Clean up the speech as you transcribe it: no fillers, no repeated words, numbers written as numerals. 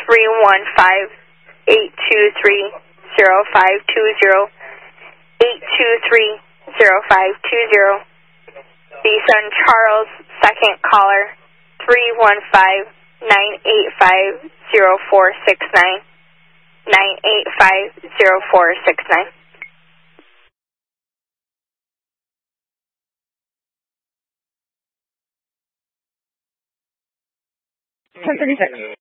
315-823-0520, 823-0520. The Sun Charles, second caller, 315-985-0469, 985-0469. 1036.